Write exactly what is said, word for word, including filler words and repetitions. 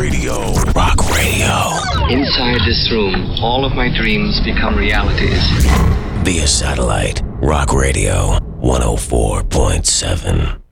Radio. Rock Radio. Inside this room, all of my dreams become realities. Via satellite. Rock Radio one oh four point seven.